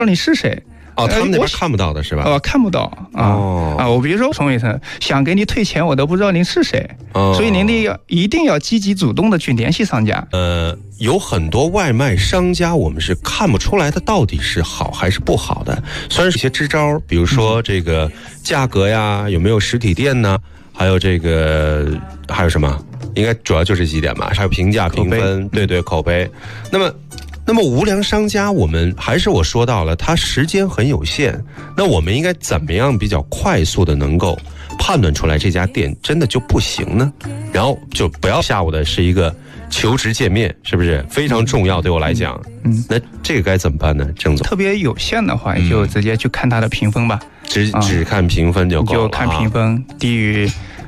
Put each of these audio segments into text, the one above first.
说你是谁。 哦，他们那边看不到的是吧？ 看不到啊。我比如说冲一声，想给你退钱，我都不知道您是谁。所以您一定要积极主动的去联系商家。 有很多外卖商家，我们是看不出来它到底是好还是不好的。虽然是一些支招，比如说这个价格呀，有没有实体店呢？还有这个还有什么？应该主要就是几点吧，还有评价、评分，对，口碑。那么无良商家，我们还是我说到了，它时间很有限。那我们应该怎么样比较快速的能够判断出来这家店真的就不行呢？然后就不要下午的是一个求职见面，是不是非常重要？对我来讲，那这个该怎么办呢？郑总， 特别有限的话，就直接去看它的评分吧， 只看评分就够了， 就看评分，低于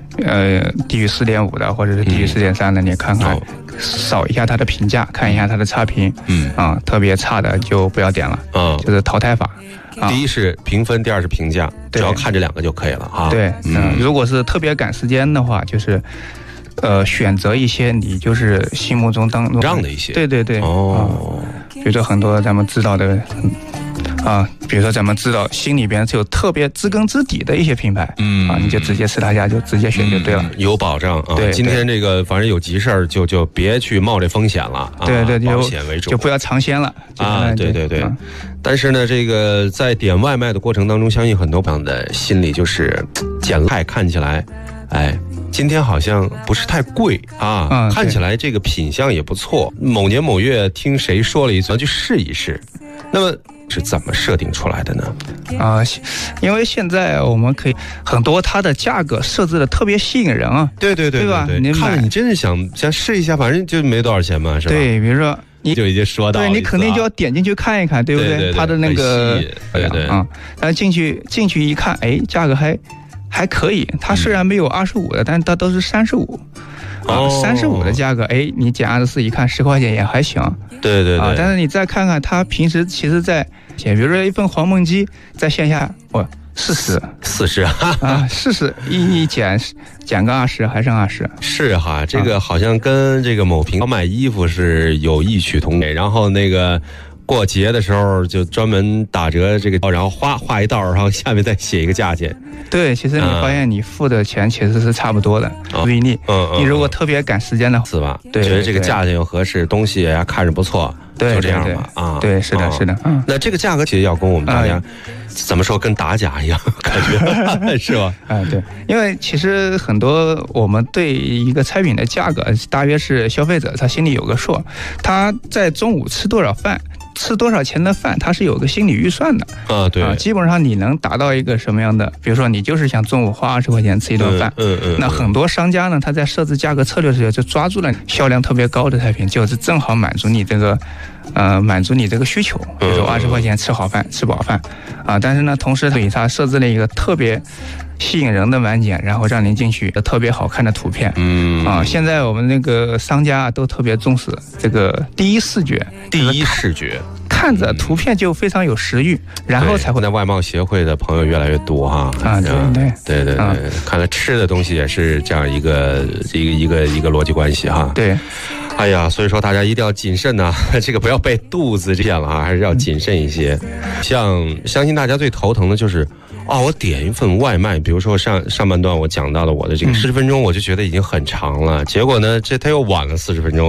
4.5的，或者是低于4.3的，你看看。扫一下他的评价，看一下他的差评，特别差的就不要点了，就是淘汰法。 第一是评分，第二是评价，只要看这两个就可以了啊。 对，如果是特别赶时间的话，就是选择一些你就是心目中当中让的一些， 对，比如说很多咱们知道的。比如说咱们知道心里边是有特别知根知底的一些品牌，你就直接吃他家，就直接选就对了， 有保障啊。 对， 今天这个反正有急事儿就别去冒这风险了， 对， 保险为主， 就不要尝鲜了啊。对。但是呢，这个在点外卖的过程当中，相信很多朋友的心里就是简菜看起来，今天好像不是太贵啊，看起来这个品相也不错。某年某月听谁说了一次，去试一试。那么是怎么设定出来的呢？ 因为现在我们可以很多它的价格设置的特别吸引人啊。 对吧？你看了你真是想试一下，反正就没多少钱嘛，是吧？ 对，比如说你就已经说到了， 对，你肯定就要点进去看一看，对不对？它的那个但进去一看，价格还可以。它虽然没有25的，但它都是35。35的价格，你减24一看10块钱也还行。 对。 但是你再看看它平时其实在，比如说一份黄焖鸡在线下40啊，40一减个20，还剩20。是哈，这个好像跟这个某平卖衣服是有异曲同工。然后那个过节的时候就专门打折这个，然后画一道，然后下面再写一个价钱。 对，其实你发现你付的钱其实是差不多的，注意力。你如果特别赶时间的话， 是吧？对，觉得这个价钱又合适，东西也看着不错，就这样吧。 对，是的。 那这个价格其实要跟我们大家怎么说，跟打假一样感觉，是吧？ 对，因为其实很多我们对一个菜品的价格，大约是消费者他心里有个数，他在中午吃多少饭。吃多少钱的饭，它是有个心理预算的对基本上你能达到一个什么样的，比如说你就是想中午花20块钱吃一顿饭，那很多商家呢，他在设置价格策略的时候就抓住了销量特别高的菜品，就是正好满足你这个需求，比如说20块钱吃好饭吃饱饭但是呢，同时对他设置了一个特别吸引人的软件，然后让您进去特别好看的图片。现在我们那个商家都特别重视这个第一视觉，看着图片就非常有食欲，然后才会。 在外贸协会的朋友越来越多哈。对，看来吃的东西也是这样一个逻辑关系哈。 对。 哎呀，所以说大家一定要谨慎呐，这个不要被肚子骗了啊，还是要谨慎一些。相信大家最头疼的就是我点一份外卖，比如说上半段我讲到了我的这个40分钟，我就觉得已经很长了，结果呢，他又晚了40分钟。